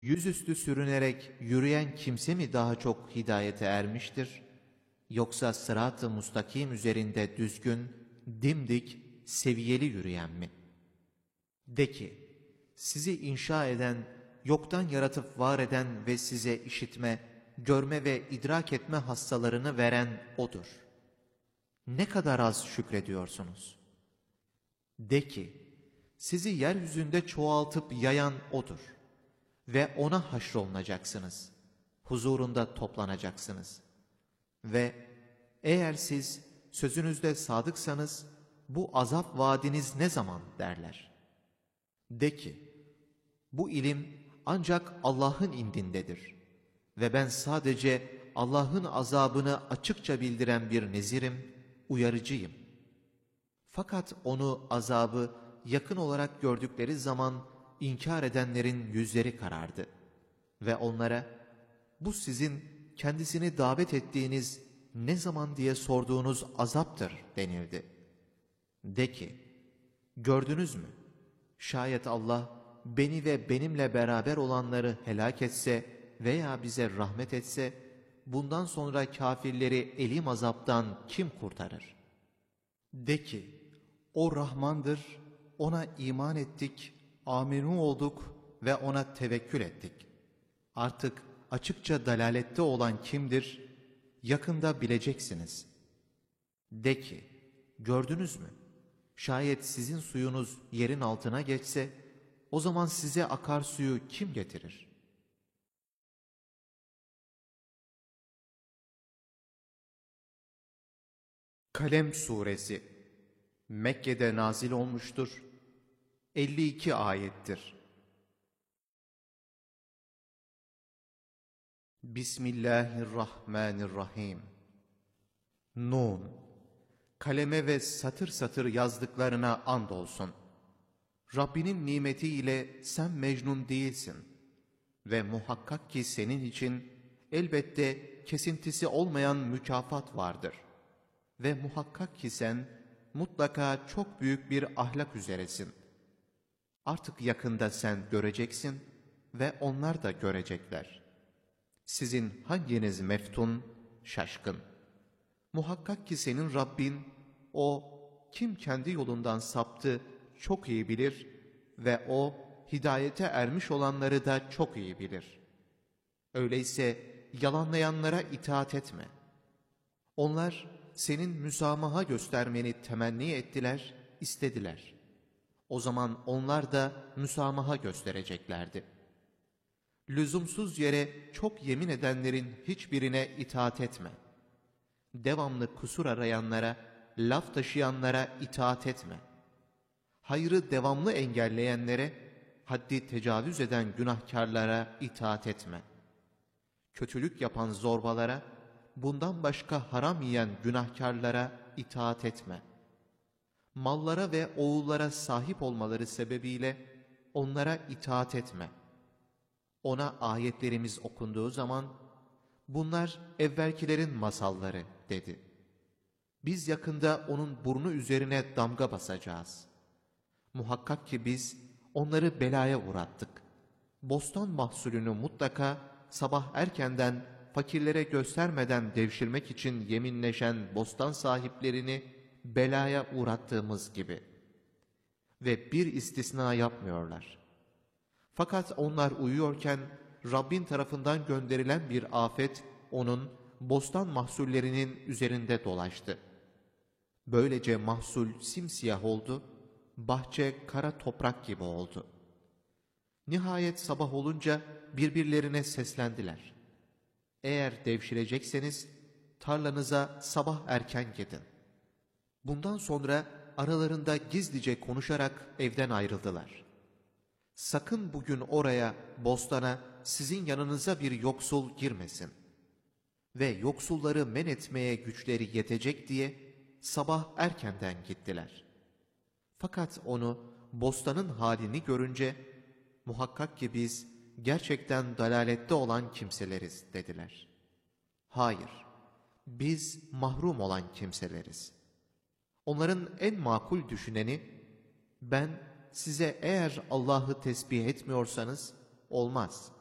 Yüzüstü sürünerek yürüyen kimse mi daha çok hidayete ermiştir? Yoksa sırat-ı mustakim üzerinde düzgün, dimdik, seviyeli yürüyen mi? De ki, sizi inşa eden, yoktan yaratıp var eden ve size işitme, görme ve idrak etme hassalarını veren O'dur. Ne kadar az şükrediyorsunuz? De ki, sizi yeryüzünde çoğaltıp yayan O'dur ve O'na haşrolunacaksınız. Huzurunda toplanacaksınız. Ve eğer siz sözünüzde sadıksanız, bu azap vaadiniz ne zaman derler. De ki, bu ilim ancak Allah'ın indindedir ve ben sadece Allah'ın azabını açıkça bildiren bir nezirim, uyarıcıyım. Fakat onu, azabı yakın olarak gördükleri zaman inkar edenlerin yüzleri karardı ve onlara, bu sizin kendisini davet ettiğiniz ne zaman diye sorduğunuz azaptır denildi. De ki, gördünüz mü? Şayet Allah beni ve benimle beraber olanları helak etse veya bize rahmet etse, bundan sonra kafirleri elim azaptan kim kurtarır? De ki, o Rahmandır, ona iman ettik, amenü olduk ve ona tevekkül ettik. Artık açıkça dalalette olan kimdir? Yakında bileceksiniz. De ki, gördünüz mü? Şayet sizin suyunuz yerin altına geçse, o zaman size akarsuyu kim getirir? Kalem Suresi Mekke'de nazil olmuştur. 52 ayettir. Bismillahirrahmanirrahim. Nun. Kaleme ve satır satır yazdıklarına andolsun. Rabbinin nimetiyle sen mecnun değilsin. Ve muhakkak ki senin için elbette kesintisi olmayan mükafat vardır. Ve muhakkak ki sen mutlaka çok büyük bir ahlak üzeresin. Artık yakında sen göreceksin ve onlar da görecekler. Sizin hanginiz meftun, şaşkın? Muhakkak ki senin Rabbin, O kim kendi yolundan saptı çok iyi bilir ve O hidayete ermiş olanları da çok iyi bilir. Öyleyse yalanlayanlara itaat etme. Onlar senin müsamaha göstermeni temenni ettiler, istediler. O zaman onlar da müsamaha göstereceklerdi. Lüzumsuz yere çok yemin edenlerin hiçbirine itaat etme. Devamlı kusur arayanlara, laf taşıyanlara itaat etme. Hayrı devamlı engelleyenlere, haddi tecavüz eden günahkarlara itaat etme. Kötülük yapan zorbalara, bundan başka haram yiyen günahkarlara itaat etme. Mallara ve oğullara sahip olmaları sebebiyle onlara itaat etme. Ona ayetlerimiz okunduğu zaman, bunlar evvelkilerin masalları dedi. Biz yakında onun burnu üzerine damga basacağız. Muhakkak ki biz onları belaya uğrattık. Bostan mahsulünü mutlaka sabah erkenden fakirlere göstermeden devşirmek için yeminleşen bostan sahiplerini belaya uğrattığımız gibi. Ve bir istisna yapmıyorlar. Fakat onlar uyuyorken Rabbin tarafından gönderilen bir afet onun bostan mahsullerinin üzerinde dolaştı. Böylece mahsul simsiyah oldu, bahçe kara toprak gibi oldu. Nihayet sabah olunca birbirlerine seslendiler. Eğer devşirecekseniz tarlanıza sabah erken gidin. Bundan sonra aralarında gizlice konuşarak evden ayrıldılar. Sakın bugün oraya, bostana, sizin yanınıza bir yoksul girmesin. Ve yoksulları men etmeye güçleri yetecek diye sabah erkenden gittiler. Fakat onu, bostanın halini görünce, muhakkak ki biz gerçekten dalalette olan kimseleriz dediler. Hayır, biz mahrum olan kimseleriz. Onların en makul düşüneni, ben size eğer Allah'ı tesbih etmiyorsanız olmaz.